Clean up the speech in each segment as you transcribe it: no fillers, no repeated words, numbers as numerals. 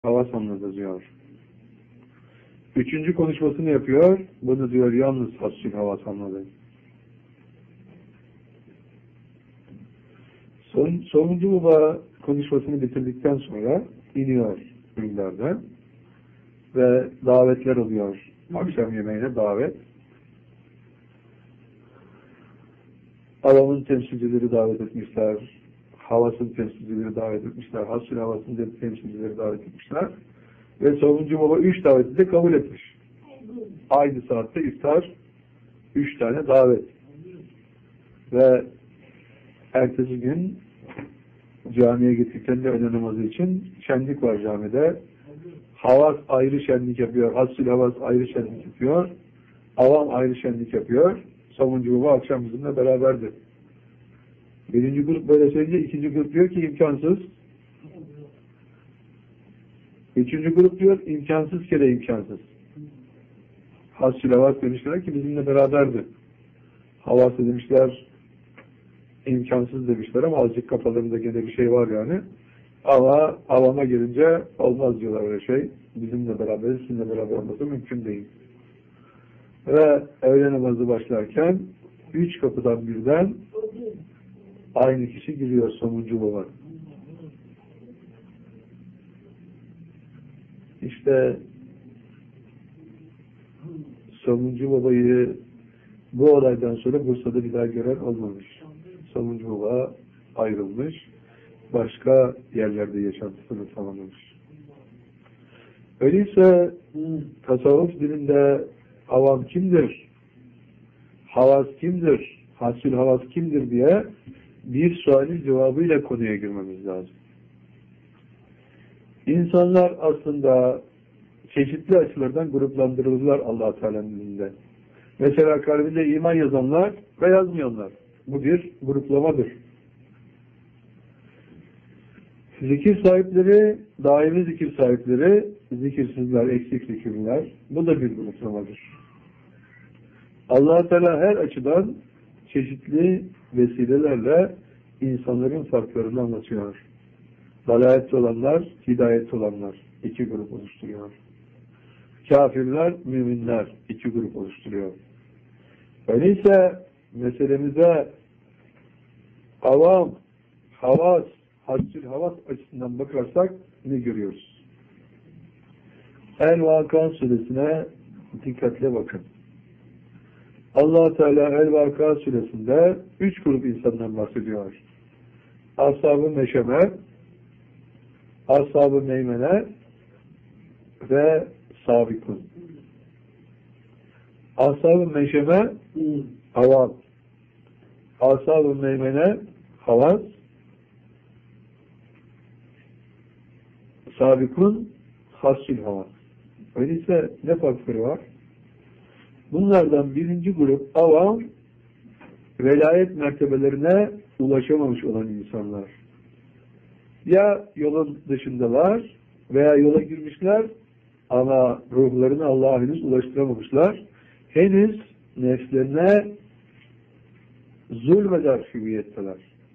havas anladı diyor. Üçüncü konuşmasını yapıyor. Bunu diyor yalnız hasçil havas anladı. Sonuncu baba konuşmasını bitirdikten sonra iniyor minberden ve davetler oluyor. Akşam yemeğine davet. Avamın temsilcileri davet etmişler. Havasın temsilcileri davet etmişler. Hasçil havasın temsilcileri davet etmişler. Ve sonuncu baba 3 daveti de kabul etmiş. Aynı saatte iftar 3 tane davet. Ve ertesi gün camiye gittiklerinde öğle namazı için şenlik var camide. Havas ayrı şenlik yapıyor. Hasçil havas ayrı şenlik yapıyor. Avam ayrı şenlik yapıyor. Sonuncu baba akşam bizimle beraberdi. Birinci grup böyle söyleyince ikinci grup diyor ki imkansız. Üçüncü grup diyor imkansız kere imkansız. Hasçil havas demişler ki bizimle beraberdi. Havas demişler imkansız demişler ama azıcık kafalarında gene bir şey var yani. Ama avama gelince olmaz diyorlar öyle şey. Bizimle beraber, sizinle beraber olması mümkün değil. Ve öğle namazı başlarken 3 kapıdan birden aynı kişi giriyor sonuncu baba. İşte sonuncu babayı bu olaydan sonra Bursa'da bir daha gören olmamış. Sonuncu baba ayrılmış. Başka yerlerde yaşantısını tamamlamış. Öyleyse tasavvuf dilinde avam kimdir? Havas kimdir? Hasçil havas kimdir diye bir sualin cevabıyla konuya girmemiz lazım. İnsanlar aslında çeşitli açılardan gruplandırılırlar Allah-u Teala'nın dilinde. Mesela kalbinde iman yazanlar ve yazmayanlar. Bu bir gruplamadır. Zikir sahipleri, daimi zikir sahipleri, zikirsizler, eksik zikirler. Bu da bir gruplamadır. Allah-u Teala her açıdan çeşitli vesilelerle insanların farklarını anlatıyor. Dalayetli olanlar, hidayetli olanlar 2 grup oluşturuyor. Kafirler, müminler 2 grup oluşturuyor. Öyleyse meselemize avam, havas, hasçil havas açısından bakarsak ne görüyoruz? El-Vaka suresine dikkatle bakın. Allah Teala El-Vaka suresinde 3 grup insandan bahsediyor. Ashab-ı meşeme, ashab-ı meymene ve sabikun. Ashab-ı meşeme havam, ashab-ı meymene havas, sabikun hasçil havas. Öyleyse ne farkları var? Bunlardan birinci grup avam, velayet mertebelerine ulaşamamış olan insanlar. Ya yolun dışındalar veya yola girmişler ama ruhlarını Allah'a henüz ulaştıramamışlar. Henüz nefslerine zulmeder hüviyetteler.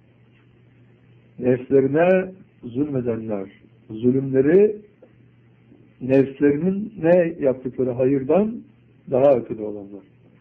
Nefslerine zulmedenler, zulümleri nefslerinin ne yaptıkları hayırdan daha ötede olanlar.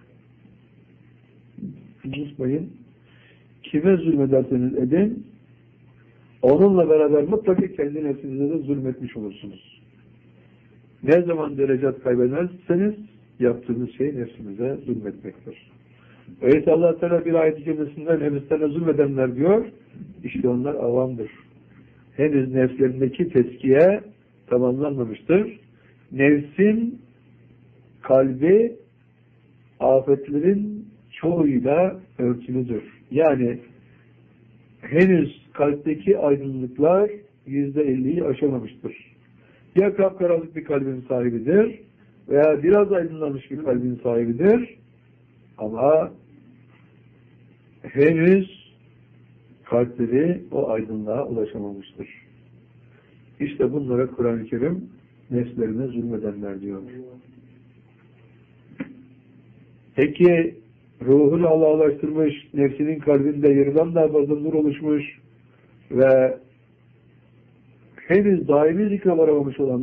Unutmayın, kime zulmederseniz edin, onunla beraber mutlaka kendi nefsinize de zulmetmiş olursunuz. Ne zaman derecat kaybederseniz yaptığınız şey nefsinize zulmetmektir. Öyleyse Allah Teala bir ayet-i kerimesinde nefislerine zulmedenler diyor, işte onlar avamdır. Henüz nefslerindeki tezkiye tamamlanmamıştır. Nefsin kalbi afetlerin çoğuyla örtülüdür. Yani henüz kalpteki aydınlıklar %50'yi aşamamıştır. Ya kapkaranlık bir kalbin sahibidir veya biraz aydınlanmış bir kalbin sahibidir ama henüz kalpleri o aydınlığa ulaşamamıştır. İşte bunlara Kur'an-ı Kerim nefslerine zulmedenler diyor. Peki ruhunu Allah'a ulaştırmış, nefsinin kalbinde yarıdan daha fazla nur oluşmuş ve henüz daimi zikre varamamış olan